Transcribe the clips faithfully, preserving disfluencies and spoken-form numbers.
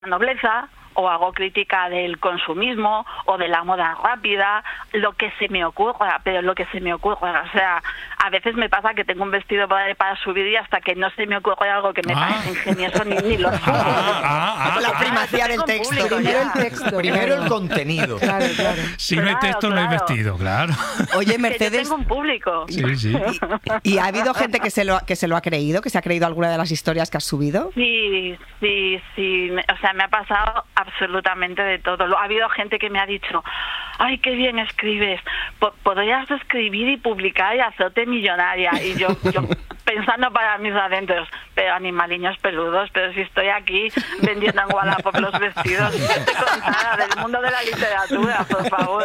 nobleza, o hago crítica del consumismo o de la moda rápida, lo que se me ocurra, pero lo que se me ocurra. O sea, a veces me pasa que tengo un vestido para, para subir y hasta que no se me ocurre algo que me ah. parece ingenioso ni, ni lo subo. Ah, ah, ah, la primacía del texto. Público, Primero el texto. Primero el contenido. Claro, claro. Si claro, no hay texto, claro. no hay vestido, claro. Oye, Mercedes. Que yo tengo un público. Sí, sí. ¿Y, y ha habido gente que se, lo, que se lo ha creído? ¿Que se ha creído alguna de las historias que has subido? Sí, sí, sí. O sea, me ha pasado absolutamente de todo. Ha habido gente que me ha dicho, ay, qué bien escribes, podrías escribir y publicar y hacerte millonaria. Y yo, yo pensando para mis adentros, pero animaliños peludos, pero si estoy aquí vendiendo en Wallapop los vestidos nada, del mundo de la literatura, por favor.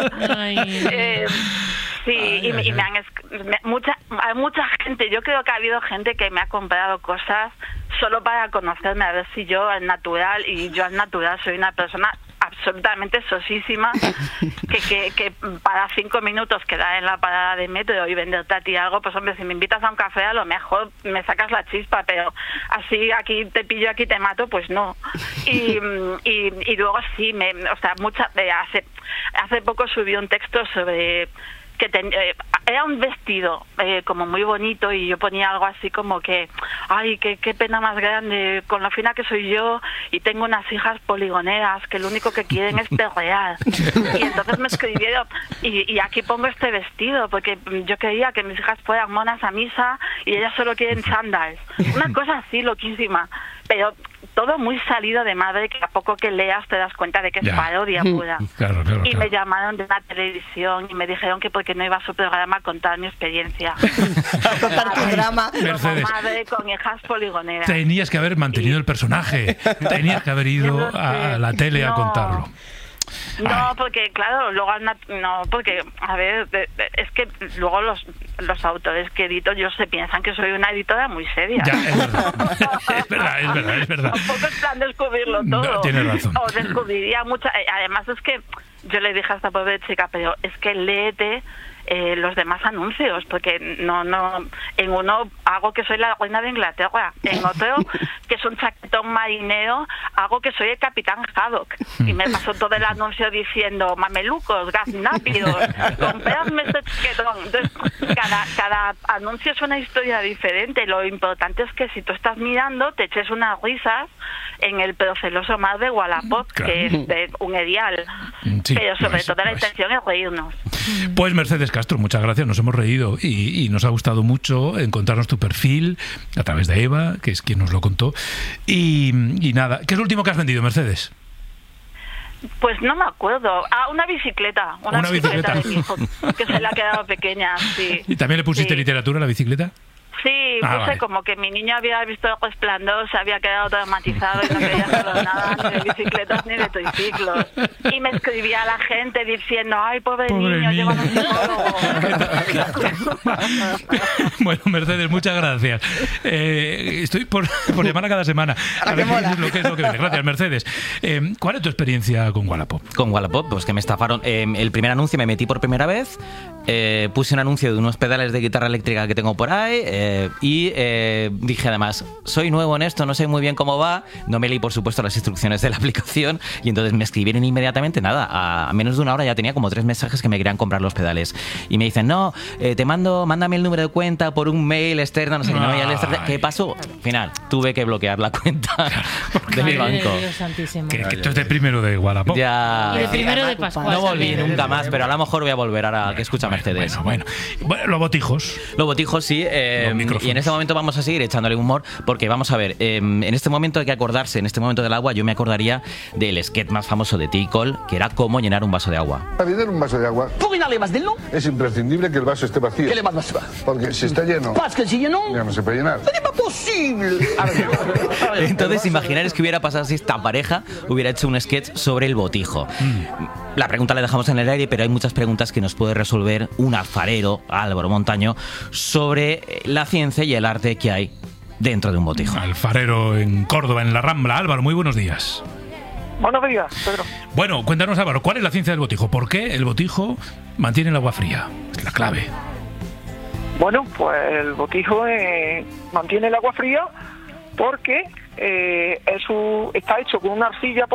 Eh, sí, ay, y, ay, y me han me, mucha, hay mucha gente, yo creo que ha habido gente que me ha comprado cosas solo para conocerme, a ver si yo al natural, y yo al natural soy una persona absolutamente sosísima, que, que, que para cinco minutos quedar en la parada de metro y venderte a ti algo, pues hombre, si me invitas a un café a lo mejor me sacas la chispa, pero así aquí te pillo, aquí te mato, pues no. Y, y, y luego sí, me, o sea, mucha, hace, hace poco subí un texto sobre que ten, eh, era un vestido eh, como muy bonito y yo ponía algo así como que ay, qué, qué pena más grande con lo fina que soy yo y tengo unas hijas poligoneras que lo único que quieren es perrear. Y entonces me escribieron y, y aquí pongo este vestido porque yo quería que mis hijas fueran monas a misa y ellas solo quieren sandals, una cosa así loquísima, pero todo muy salido de madre, que a poco que leas te das cuenta de que es ya. parodia pura. Claro, claro, y claro. me llamaron de una televisión y me dijeron que porque no iba a su programa a contar mi experiencia. A contar tu drama. Mercedes, como madre con hijas poligoneras. Tenías que haber mantenido y... el personaje. Tenías que haber ido a, a la tele no. a contarlo. No, Ay. porque claro, luego no, porque a ver, es que luego los los autores que edito yo se piensan que soy una editora muy seria. Ya, es verdad. es verdad, es verdad, es verdad. Tampoco es plan descubrirlo todo. No, tienes razón. O descubriría mucha. Además es que yo le dije a esta pobre chica, pero es que léete eh, los demás anuncios, porque no, no, en uno hago que soy la reina de Inglaterra, en otro que es un chaquetón marinero, hago que soy el capitán Haddock, y me pasó todo el anuncio diciendo mamelucos, gaznápidos, compradme este chaquetón. Entonces, cada, cada anuncio es una historia diferente. Lo importante es que si tú estás mirando, te eches unas risas en el proceloso mar de Wallapop, claro. que es de un edial. Sí, pero sobre pues, todo la pues. intención es reírnos. Pues Mercedes Castro, muchas gracias, nos hemos reído y, y nos ha gustado mucho encontrarnos tu perfil a través de Eva, que es quien nos lo contó. Y, y nada, ¿qué es lo último que has vendido, Mercedes? Pues no me acuerdo. Ah, una bicicleta. Una, una bicicleta, bicicleta. de mi hijo, que se le ha quedado pequeña, sí. ¿Y también le pusiste sí. literatura a la bicicleta? Sí, ah, puse vale. como que mi niño había visto el Resplandor, se había quedado traumatizado y no quería saber nada ni de bicicletas ni de triciclos. Y me escribía a la gente diciendo, ay, pobre, pobre niño, llévalo a un psicólogo. Bueno, Mercedes, muchas gracias. Eh, estoy por, por llamar a cada semana. A ver qué es lo que es lo que viene. Gracias, Mercedes. Eh, ¿Cuál es tu experiencia con Wallapop? Con Wallapop, pues que me estafaron. Eh, el primer anuncio me metí por primera vez, eh, puse un anuncio de unos pedales de guitarra eléctrica que tengo por ahí, eh, y eh, dije además, soy nuevo en esto, no sé muy bien cómo va, no me leí por supuesto las instrucciones de la aplicación y entonces me escribieron inmediatamente, nada, a, a menos de una hora ya tenía como tres mensajes que me querían comprar los pedales y me dicen, no, eh, te mando, mándame el número de cuenta por un mail externo, no sé qué, no, ya externo. ¿Qué pasó? Al final, tuve que bloquear la cuenta de mi banco. Que, que esto es de primero de Wallapop. Ya. Y de primero de Pascual. No volví nunca más, pero a lo mejor voy a volver ahora que escucha Mercedes. Bueno, bueno. bueno los botijos. Los botijos, sí. Eh, y en este momento vamos a seguir echándole humor, porque vamos a ver, eh, en este momento hay que acordarse, en este momento del agua, yo me acordaría del sketch más famoso de T. Cole, que era cómo llenar un vaso de agua. Para llenar un vaso de agua, es imprescindible que el vaso esté vacío. ¿Qué le más va? Porque si está lleno, que si lleno, ya no se puede llenar. ¡Es imposible! Entonces, imaginaros que hubiera pasado si esta pareja hubiera hecho un sketch sobre el botijo. Mm. La pregunta la dejamos en el aire, pero hay muchas preguntas que nos puede resolver un alfarero, Álvaro Montaño, sobre la ciencia y el arte que hay dentro de un botijo. Alfarero en Córdoba, en la Rambla. Álvaro, muy buenos días. Buenos días, Pedro. Bueno, cuéntanos, Álvaro, ¿cuál es la ciencia del botijo? ¿Por qué el botijo mantiene el agua fría? Es la clave. Bueno, pues el botijo eh, mantiene el agua fría porque eh, es un- está hecho con una arcilla